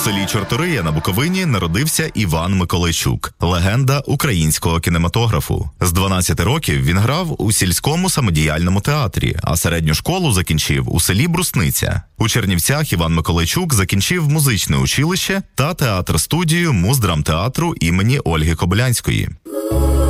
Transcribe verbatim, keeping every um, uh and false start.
селі Чортория на Буковині народився Іван Миколайчук, легенда українського кінематографу. З дванадцяти років він грав у сільському самодіяльному театрі, а середню школу закінчив у селі Брусниця. У Чернівцях Іван Миколайчук закінчив музичне училище та театр-студію Муздрамтеатру імені Ольги Кобилянської.